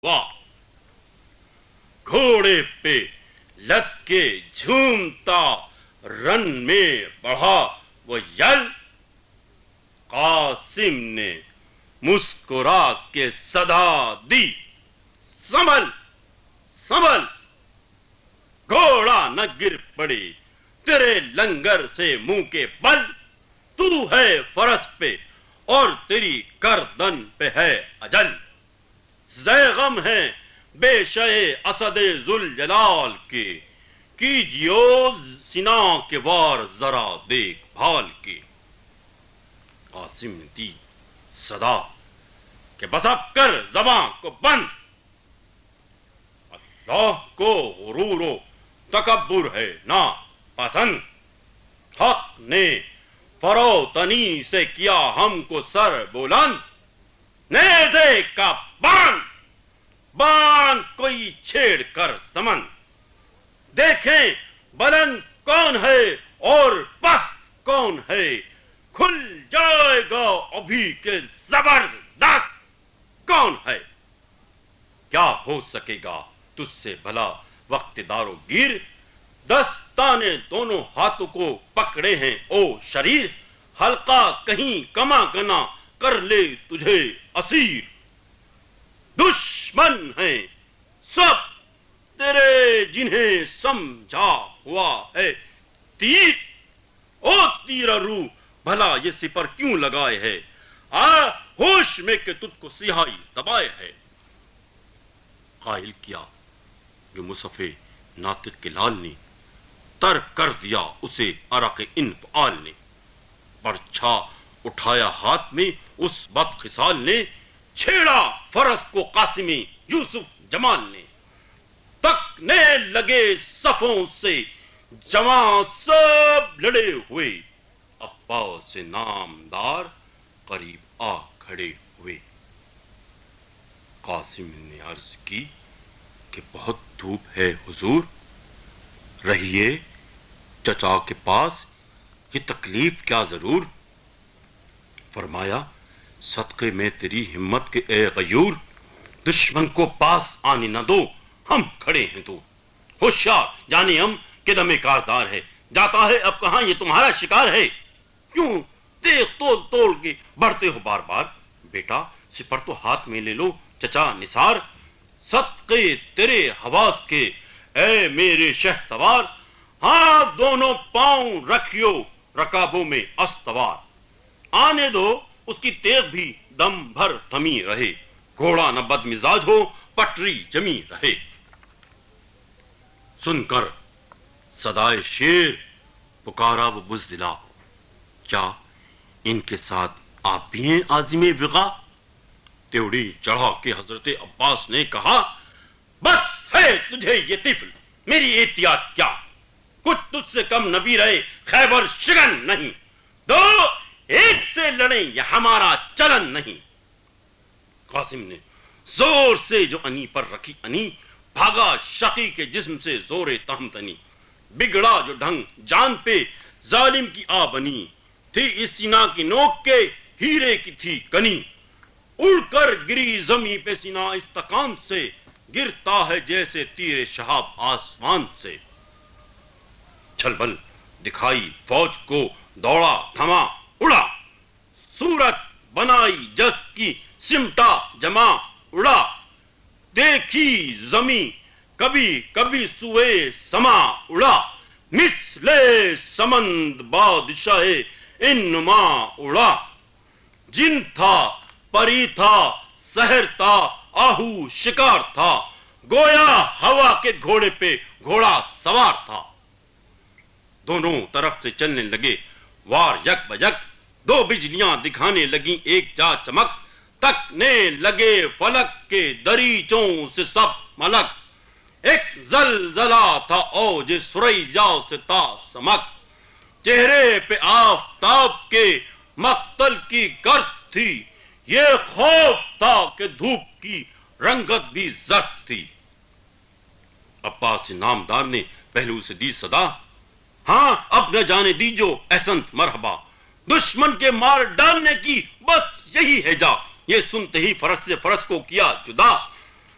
वाह! घोड़े पे लद के झूमता रन में बढ़ा वो यल। कासिम ने मुस्कुरा के सदा दी, संभल संभल, घोड़ा न गिर पड़े तेरे लंगर से मुंह के बल। तू है फरस पे और तेरी गर्दन पे है अजल। ज़ैग़म है बेशए असदे जुल जलाल के, कीजियो सिना के वार जरा देखभाल के। कासिम ने दी सदा कि बस अब कर ज़बां को बंद। अल्लाह को गुरूर तकब्बुर है ना पसंद। हक ने फरोतनी से किया हमको सर बुलंद। नेज़े का बान बान कोई छेड़ कर समन। देखें बुलंद कौन है और पस्त कौन है, खुल जाएगा अभी के जबरदस्त कौन है। क्या हो सकेगा तुझसे भला वक्त दारो गिर। दस्ताने दोनों हाथों को पकड़े हैं ओ शरीर। हल्का कहीं कमा गना कर ले तुझे असीर। दुश्मन है सब तेरे जिन्हें समझा हुआ है तीर। ओ तीर रू भला ये सिपर क्यों लगाए है, आ होश में के तुझको सिहाई दबाए है। कायल किया जो मुसफ़े नातिक के लाल ने, तर्क कर दिया उसे अरक़ इन्फ़आल ने। बरछा उठाया हाथ में उस बदखिसाल ने, छेड़ा फरस को कासिमी यूसुफ जमाल ने। तकने लगे सफों से जवां सब लड़े हुए, अब्बास से नामदार करीब आ खड़े हुए। कासिम ने अर्ज की कि बहुत धूप है हुजूर, रहिए चचा के पास, ये तकलीफ क्या जरूर। फरमाया सदक़े में तेरी हिम्मत के ए गयूर, दुश्मन को पास आने न दो, हम खड़े हैं दूर। होशियार जाने हम कि दमे कारज़ार है, जाता है अब कहां ये तुम्हारा शिकार है। क्यों देख तोल तोल के बढ़ते हो बार बार। बेटा सिपर तो हाथ में ले लो चचा निसार। सदक़े तेरे हवास के ए मेरे शहसवार, हाँ दोनों पांव रखियो रकाबों में अस्तवार। आने दो उसकी तेग भी दम भर थमी रहे, घोड़ा न बदमिजाज हो पटरी जमी रहे। सुनकर सदाए शेर पुकारा वो बुज़दिला, क्या इनके साथ आप भी हैं आज़िमे विगा। त्योड़ी चढ़ा के हजरत अब्बास ने कहा, बस है तुझे ये तिफल मेरी एहतियात क्या। कुछ तुझसे कम नबी रहे खैबर शिकन नहीं, दो एक से लड़े यह हमारा चलन नहीं। कासिम ने जोर से जो अनी पर रखी अनी, भागा शकी के जिस्म से जोरे तहमतनी। बिगड़ा जो ढंग जान पे जालिम की आ बनी, थी इस सीना की नोक के हीरे की थी कनी। उड़कर गिरी जमी पे सीना इस्तकाम से, गिरता है जैसे तीर शहाब आसमान से। छलबल दिखाई फौज को, दौड़ा थमा उड़ा, सूरत बनाई जस की सिमटा जमा उड़ा। देखी जमी कभी कभी सुए समा उड़ा, मिसले समंद बादशाहे इन्नुमा उड़ा। जिन था परी था सहर था आहू शिकार था, गोया हवा के घोड़े पे घोड़ा सवार था। दोनों तरफ से चलने लगे वार यक बयक, दो बिजलियां दिखाने लगी एक जा चमक। तकने लगे फलक के दरीचों से सब मलक, एक जलजला था औज सुरैया से था समक। चेहरे पे आफताब के मक्तल की गर्द थी, ये खौफ था कि धूप की रंगत भी जर्द थी। अब्बास नामदार ने पहलू से दी सदा, हाँ अब न जाने दीजो एहसन मरहबा। दुश्मन के मार डालने की बस यही है जा, ये सुनते ही फरस से फरस को किया जुदा।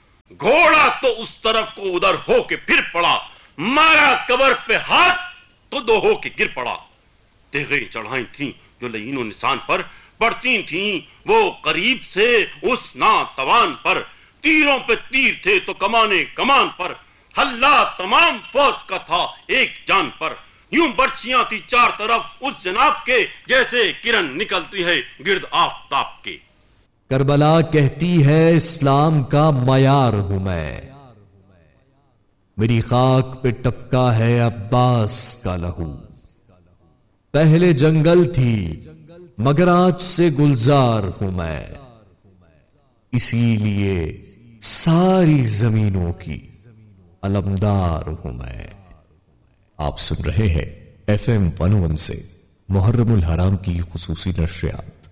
گھوڑا تو اس طرف کو ادھر ہو کے پھر پڑا، مارا قبر پہ ہاتھ تو دو ہو کے گر پڑا۔ تیغیں چڑھائی تھیں جو لعین و نسان پر، پڑتی تھیں وہ قریب سے اس ناتوان پر، تیروں پہ تیر تھے تو کمانے کمان پر، حلہ تمام فوج کا تھا ایک جان پر، یوں برچیاں تھی چار طرف اس جناب کے، جیسے کرن نکلتی ہے گرد آفتاب کے۔ کربلا کہتی ہے اسلام کا معیار ہوں میں، میری خاک پہ ٹپکا ہے عباس کا لہو، پہلے جنگل تھی مگر آج سے گلزار ہوں میں، اسی لیے ساری زمینوں کی علمدار ہوں میں۔ آپ سن رہے ہیں FM 101 سے محرم الحرام کی خصوصی نشریات۔